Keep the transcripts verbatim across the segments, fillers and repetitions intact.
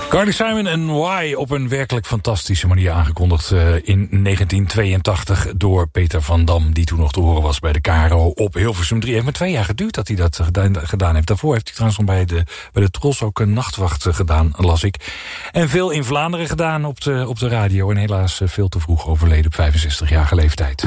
Carly Simon en Why op een werkelijk fantastische manier aangekondigd uh, in negentien tweeëntachtig door Peter van Dam, die toen nog te horen was bij de K R O op Hilversum drie. Het heeft maar twee jaar geduurd dat hij dat gedaan, gedaan heeft. Daarvoor heeft hij trouwens nog bij de, bij de Tros ook een nachtwacht gedaan, las ik. En veel in Vlaanderen gedaan op de, op de radio en helaas veel te vroeg overleden op vijfenzestigjarige leeftijd.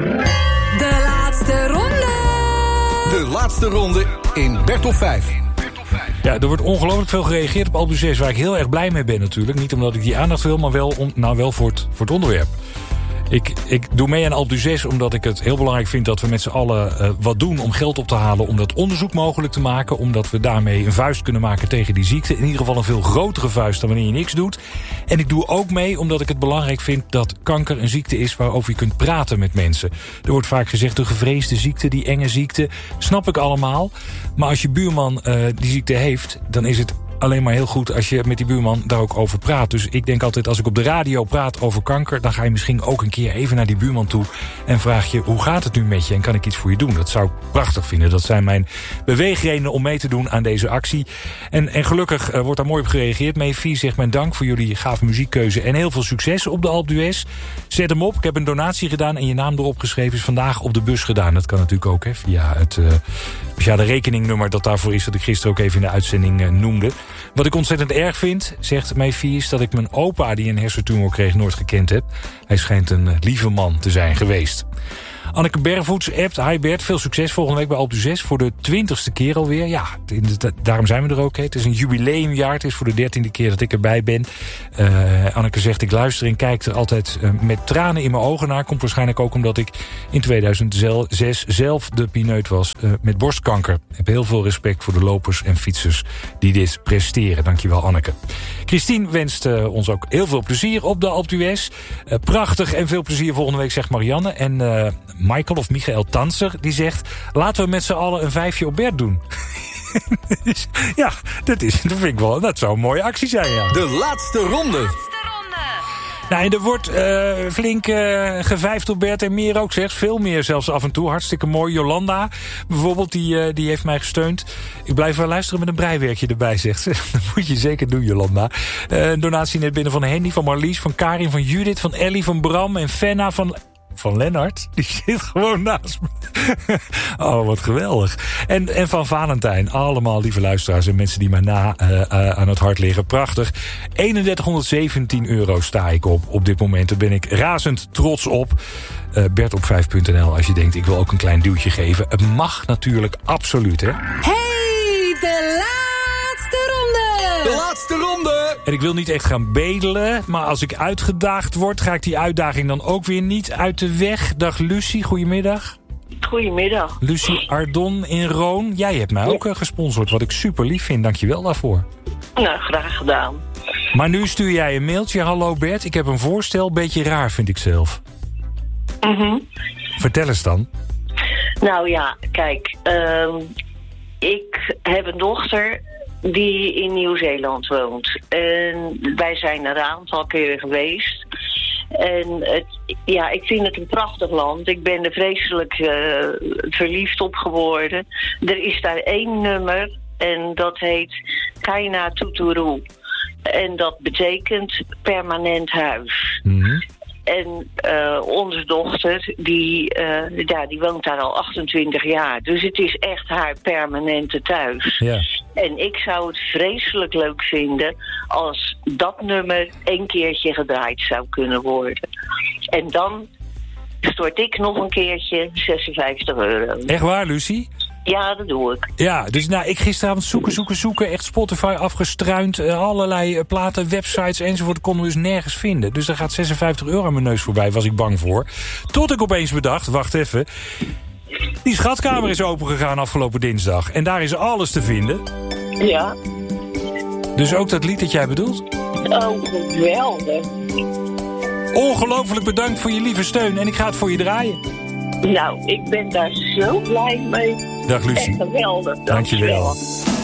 De laatste ronde. De laatste ronde in Bert op vijf. Ja, er wordt ongelooflijk veel gereageerd op Alpe d'Huez, waar ik heel erg blij mee ben natuurlijk. Niet omdat ik die aandacht wil, maar wel, om, nou wel voor, het, voor het onderwerp. Ik, ik doe mee aan Alpe d'Huez omdat ik het heel belangrijk vind dat we met z'n allen uh, wat doen om geld op te halen, om dat onderzoek mogelijk te maken, omdat we daarmee een vuist kunnen maken tegen die ziekte. In ieder geval een veel grotere vuist dan wanneer je niks doet. En ik doe ook mee omdat ik het belangrijk vind dat kanker een ziekte is waarover je kunt praten met mensen. Er wordt vaak gezegd de gevreesde ziekte, die enge ziekte, snap ik allemaal. Maar als je buurman uh, die ziekte heeft, dan is het alleen maar heel goed als je met die buurman daar ook over praat. Dus ik denk altijd, als ik op de radio praat over kanker, dan ga je misschien ook een keer even naar die buurman toe en vraag je, hoe gaat het nu met je en kan ik iets voor je doen? Dat zou ik prachtig vinden. Dat zijn mijn beweegredenen om mee te doen aan deze actie. En, en gelukkig uh, wordt daar mooi op gereageerd. Meefie zegt mijn dank voor jullie gave muziekkeuze en heel veel succes op de Alpe d'Huez. Zet hem op. Ik heb een donatie gedaan en je naam erop geschreven. Is vandaag op de bus gedaan. Dat kan natuurlijk ook, hè, via het uh, speciale rekeningnummer dat daarvoor is, dat ik gisteren ook even in de uitzending uh, noemde. Wat ik ontzettend erg vind, zegt Meefie, is dat ik mijn opa die een hersentumor kreeg nooit gekend heb. Hij schijnt een lieve man te zijn geweest. Anneke Bergvoets appt, hi Bert, veel succes volgende week bij Alpe d'Huez voor de twintigste keer alweer. Ja, daarom zijn we er ook. He. Het is een jubileumjaar, het is voor de dertiende keer dat ik erbij ben. Uh, Anneke zegt, ik luister en kijk er altijd uh, met tranen in mijn ogen naar. Komt waarschijnlijk ook omdat ik in tweeduizend zes zelf de pineut was uh, met borstkanker. Ik heb heel veel respect voor de lopers en fietsers die dit presteren. Dankjewel Anneke. Christine wenst uh, ons ook heel veel plezier op de Alpe d'Huez. Uh, prachtig en veel plezier volgende week, zegt Marianne. En uh, Michael of Michael Tanser, die zegt, laten we met z'n allen een vijfje op Bert doen. Ja, dat, is, dat vind ik wel, dat zou een mooie actie zijn, ja. De laatste ronde. Nou, en er wordt uh, flink uh, gevijfd op Bert en meer ook, zegt. Veel meer zelfs af en toe. Hartstikke mooi. Jolanda, bijvoorbeeld, die, uh, die heeft mij gesteund. Ik blijf wel luisteren met een breiwerkje erbij, zegt ze. Dat moet je zeker doen, Jolanda. Uh, een donatie net binnen van Henny, van Marlies, van Karin, van Judith, van Ellie, van Bram en Fenna, van... Van Lennart, die zit gewoon naast me. Oh, wat geweldig. En, en van Valentijn, allemaal lieve luisteraars en mensen die mij na uh, uh, aan het hart liggen. Prachtig. eenendertighonderdzeventien euro sta ik op op dit moment. Daar ben ik razend trots op. Uh, Bert op vijf punt n l als je denkt, ik wil ook een klein duwtje geven. Het mag natuurlijk absoluut, hè? Hey, de laatste ronde! De laatste ronde! En ik wil niet echt gaan bedelen, maar als ik uitgedaagd word, ga ik die uitdaging dan ook weer niet uit de weg. Dag Lucie, goedemiddag. Goedemiddag. Lucie Ardon in Roon. Jij hebt mij ook ja. gesponsord, wat ik super lief vind. Dank je wel daarvoor. Nou, graag gedaan. Maar nu stuur jij een mailtje. Hallo Bert, ik heb een voorstel. Beetje raar, vind ik zelf. Mm-hmm. Vertel eens dan. Nou ja, kijk. Um, ik heb een dochter die in Nieuw-Zeeland woont. En wij zijn er een aantal keer geweest. En het, ja, ik vind het een prachtig land. Ik ben er vreselijk uh, verliefd op geworden. Er is daar één nummer en dat heet Kaina Tuturu. En dat betekent permanent huis. Mm-hmm. En uh, onze dochter, die, uh, ja, die woont daar al achtentwintig jaar. Dus het is echt haar permanente thuis. Ja. En ik zou het vreselijk leuk vinden als dat nummer één keertje gedraaid zou kunnen worden. En dan stort ik nog een keertje zesenvijftig euro. Echt waar, Lucie? Ja, dat doe ik. Ja, dus nou, ik gisteravond zoeken, zoeken, zoeken. Echt Spotify afgestruind. Uh, allerlei uh, platen, websites enzovoort. Konden we dus nergens vinden. Dus daar gaat zesenvijftig euro aan mijn neus voorbij. Was ik bang voor. Tot ik opeens bedacht, wacht even. Die schatkamer is opengegaan afgelopen dinsdag. En daar is alles te vinden. Ja. Dus ook dat lied dat jij bedoelt? Oh, geweldig. Ongelooflijk bedankt voor je lieve steun. En ik ga het voor je draaien. Nou, ik ben daar zo blij mee. Dag Lucie. Echt geweldig. Dank je wel.